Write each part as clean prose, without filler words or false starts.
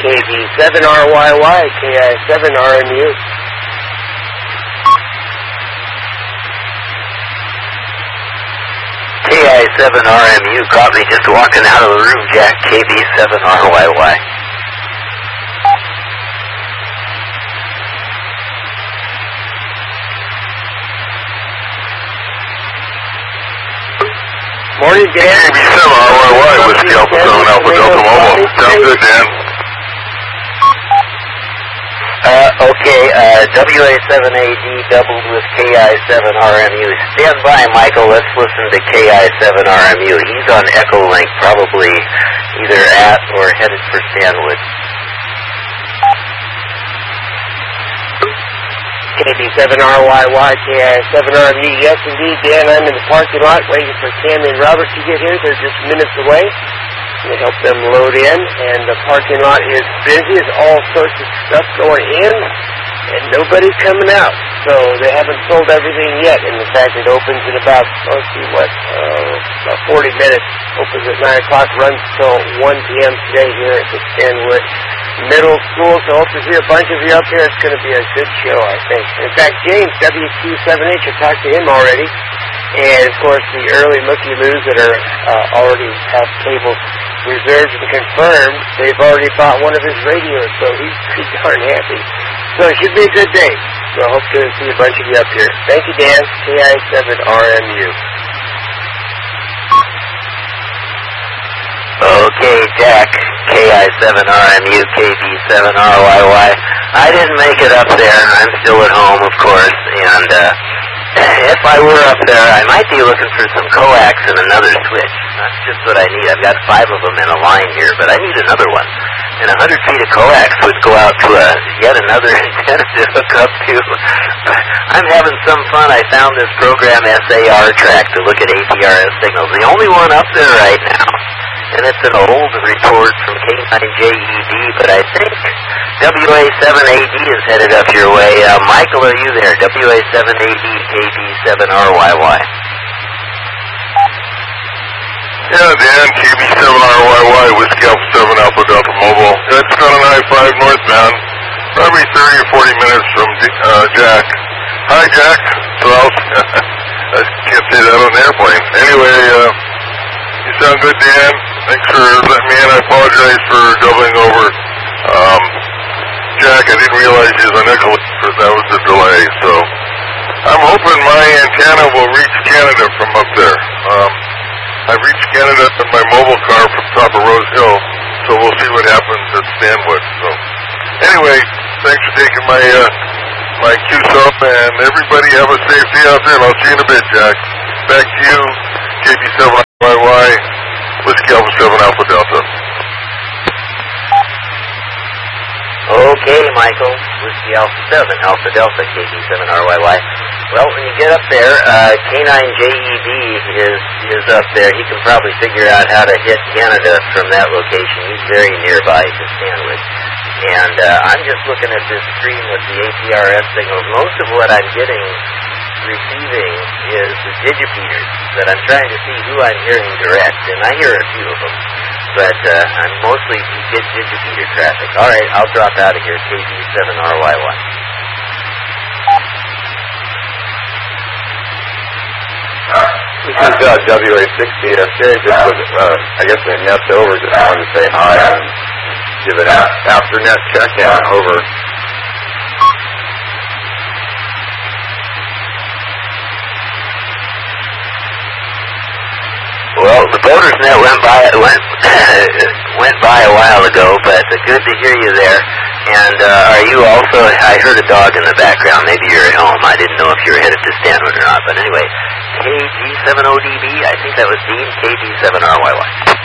KB7RYY, KI7RMU. KI7RMU caught me just walking out of the room, Jack. KB7RYY. Morning, Dan. KB7RYY with Alpha 7 Alpha Delta Mobile. Sounds good, Dan. Okay, WA7AD doubled with KI7RMU. Stand by, Michael. Let's listen to KI7RMU. He's on Echo Link, probably either at or headed for Stanwood. KB7RYY, KI7RMU. Yes, indeed, Dan. I'm in the parking lot waiting for Tammy and Robert to get here. They're just minutes away. We'll help them load in, and the parking lot is busy. There's all sorts of stuff going in, and nobody's coming out. So they haven't sold everything yet. And in fact, it opens in about, about 40 minutes. Opens at 9 o'clock, runs till 1 p.m. today here at the Stanwood Middle School. So hope to see a bunch of you up here. It's going to be a good show, I think. In fact, James, WQ7H, I talked to him already. And, of course, the early looky-loos that are already have tables reserved and confirmed, they've already bought one of his radios, so he's pretty darn happy. So it should be a good day. So I hope to see a bunch of you up here. Thank you, Dan. KI7RMU. Okay, Jack. KI7RMU, KB7RYY. I didn't make it up there. I'm still at home, of course, and if I were up there, I might be looking for some coax and another switch. That's just what I need. I've got 5 of them in a line here, but I need another one. And 100 feet of coax would go out to yet another antenna to hook up to. I'm having some fun. I found this program SAR track to look at ATRS signals. The only one up there right now. And it's an old report from K9JED, but I think WA7AD is headed up your way. Michael, are you there? WA7AD, KB7RYY. Yeah, Dan, KB7RYY with Alpha 7 Alpha Delta Mobile. It's on an I-5 northbound, probably 30 or 40 minutes from Jack. Hi, Jack. So I can't say that on the airplane. Anyway, you sound good, Dan. Thanks for letting me in. I apologize for doubling over. Jack, I didn't realize you was on Echo Link, but that was the delay. So I'm hoping my antenna will reach Canada from up there. I've reached Canada in my mobile car from top of Rose Hill, so we'll see what happens at Stanwood. So anyway, thanks for taking my QSUP, and everybody have a safe day out there, and I'll see you in a bit, Jack. Back to you, KB7YY, Whiskey Alpha 7 Alpha Delta. Okay, Michael, Whiskey Alpha 7 Alpha Delta, KB7RYY. Well, when you get up there, K9JED is up there. He can probably figure out how to hit Canada from that location. He's very nearby to Stanwood. And I'm just looking at this screen with the ATRS signals. Most of what I'm receiving is the digipeaters, that I'm trying to see who I'm hearing direct, and I hear a few of them. But I'm mostly get digipeater traffic. All right, I'll drop out of here, KB7RYY. This is WA60SJ. Just was, I guess they net over. Just wanted to say hi and give an after net check-in. Over. Well, the Boaters Net went by a while ago, but good to hear you there. And are you also? I heard a dog in the background. Maybe you're at home. I didn't know if you were headed to Stanwood or not. But anyway, KG70DB. I think that was Dean. KB7RYY.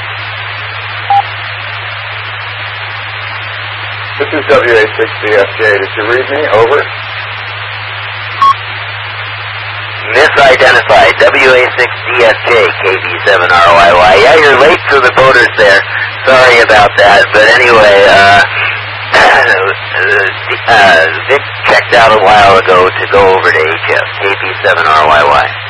This is WA60SJ. Did you read me? Over. Misidentified. WA6DSJ, KB7RYY. Yeah, you're late for the Boaters there. Sorry about that. But anyway, Vic checked out a while ago to go over to HF, KB7RYY.